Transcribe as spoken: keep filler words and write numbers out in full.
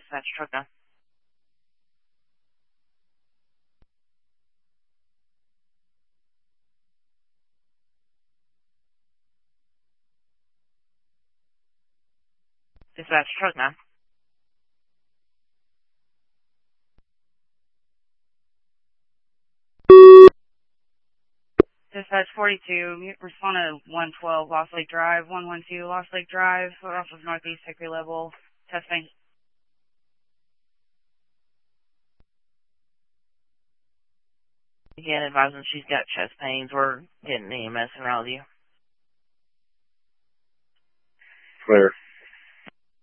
Dispatch truck now. Dispatch truck now. Dispatch forty-two, respond to one twelve Lost Lake Drive, one one two Lost Lake Drive, off of Northeast Hickory level, testing. Again, advising she's got chest pains. We're getting E M S around with you. Clear.